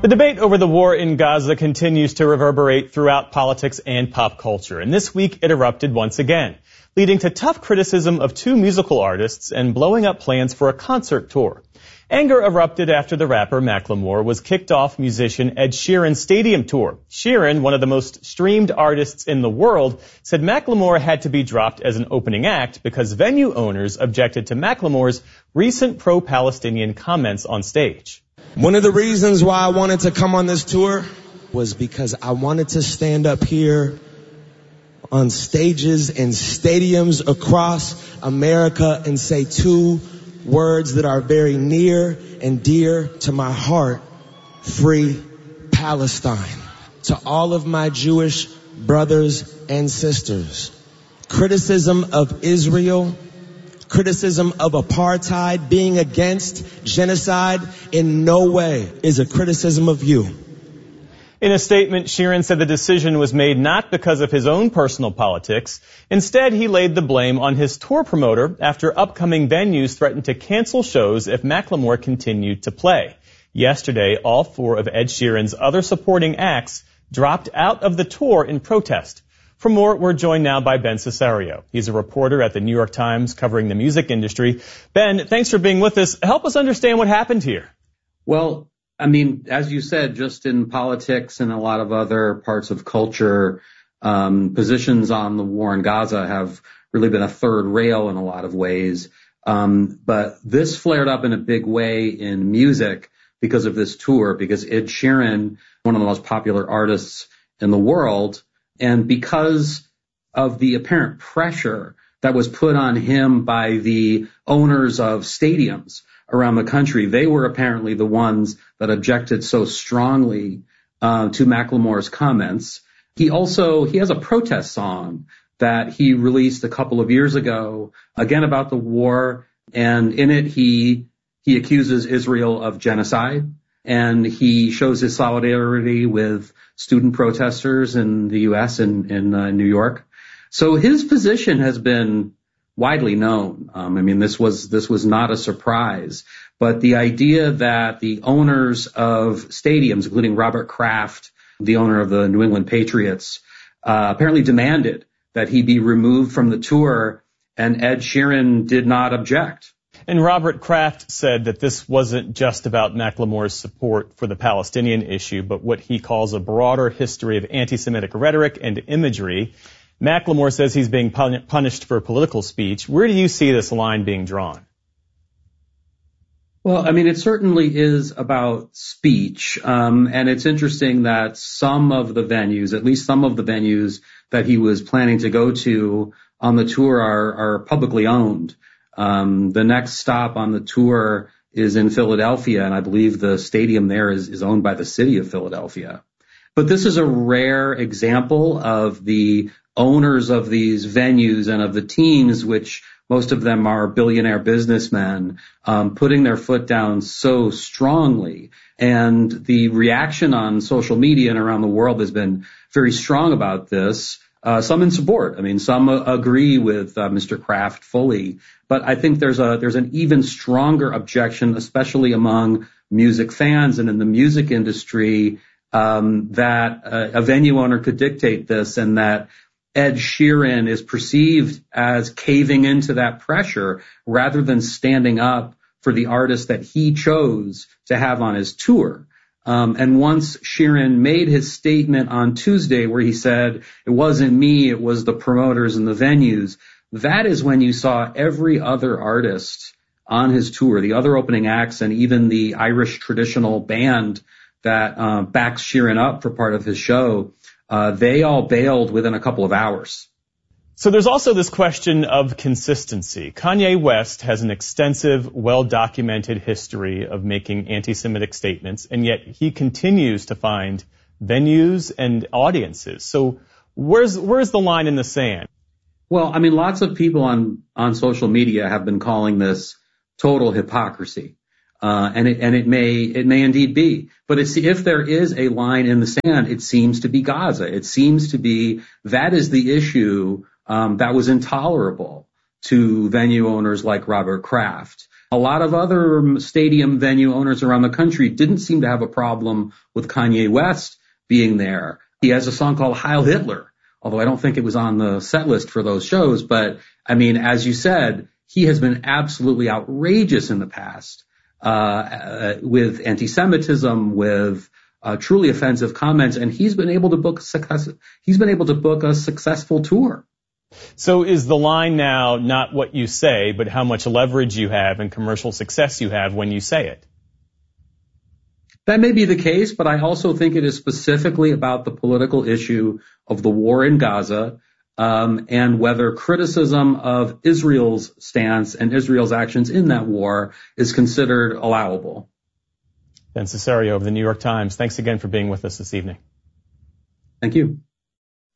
The debate over the war in Gaza continues to reverberate throughout politics and pop culture, and this week it erupted once again, leading to tough criticism of two musical artists and blowing up plans for a concert tour. Anger erupted after the rapper Macklemore was kicked off musician Ed Sheeran's stadium tour. Sheeran, one of the most streamed artists in the world, said Macklemore had to be dropped as an opening act because venue owners objected to Macklemore's recent pro-Palestinian comments on stage. One of the reasons why I wanted to come on this tour was because I wanted to stand up here on stages and stadiums across America and say two words that are very near and dear to my heart: free Palestine. To all of my Jewish brothers and sisters, criticism of Israel, criticism of apartheid, being against genocide in no way is a criticism of you. In a statement, Sheeran said the decision was made not because of his own personal politics. Instead, he laid the blame on his tour promoter after upcoming venues threatened to cancel shows if Macklemore continued to play. Yesterday, all four of Ed Sheeran's other supporting acts dropped out of the tour in protest. For more, we're joined now by Ben Cesario. He's a reporter at the New York Times covering the music industry. Ben, thanks for being with us. Help us understand what happened here. Well, I mean, as you said, just in politics and a lot of other parts of culture, positions on the war in Gaza have really been a third rail in a lot of ways. But this flared up in a big way in music because of this tour, because Ed Sheeran, one of the most popular artists in the world, and because of the apparent pressure that was put on him by the owners of stadiums around the country, they were apparently the ones that objected so strongly to Macklemore's comments. He has a protest song that he released a couple of years ago, again about the war, and in it he accuses Israel of genocide, and he shows his solidarity with student protesters in the U.S. and in New York. So his position has been widely known. I mean, this was not a surprise. But the idea that the owners of stadiums, including Robert Kraft, the owner of the New England Patriots, apparently demanded that he be removed from the tour, and Ed Sheeran did not object. And Robert Kraft said that this wasn't just about Macklemore's support for the Palestinian issue, but what he calls a broader history of anti-Semitic rhetoric and imagery. Macklemore says he's being punished for political speech. Where do you see this line being drawn? Well, I mean, it certainly is about speech. And it's interesting that some of the venues, at least some of the venues that he was planning to go to on the tour are publicly owned. The next stop on the tour is in Philadelphia, and I believe the stadium there is owned by the city of Philadelphia. But this is a rare example of the owners of these venues and of the teams, which most of them are billionaire businessmen, putting their foot down so strongly. And the reaction on social media and around the world has been very strong about this. Some in support. I mean, some agree with Mr. Kraft fully, but I think there's an even stronger objection, especially among music fans and in the music industry, that a venue owner could dictate this, and that Ed Sheeran is perceived as caving into that pressure rather than standing up for the artist that he chose to have on his tour. And once Sheeran made his statement on Tuesday where he said, "It wasn't me, it was the promoters and the venues," that is when you saw every other artist on his tour, the other opening acts, and even the Irish traditional band that backs Sheeran up for part of his show, they all bailed within a couple of hours. So there's also this question of consistency. Kanye West has an extensive, well-documented history of making anti-Semitic statements, and yet he continues to find venues and audiences. So where's the line in the sand? Well, I mean, lots of people on social media have been calling this total hypocrisy. And it may indeed be. But if there is a line in the sand, it seems to be Gaza. It seems to be that is the issue that was intolerable to venue owners like Robert Kraft. A lot of other stadium venue owners around the country didn't seem to have a problem with Kanye West being there. He has a song called Heil Hitler, although I don't think it was on the set list for those shows. But I mean, as you said, he has been absolutely outrageous in the past with anti-Semitism, with truly offensive comments, and he's been able to book a successful tour. So is the line now not what you say, but how much leverage you have and commercial success you have when you say it? That may be the case, but I also think it is specifically about the political issue of the war in Gaza, and whether criticism of Israel's stance and Israel's actions in that war is considered allowable. Ben Cesario of the New York Times, thanks again for being with us this evening. Thank you.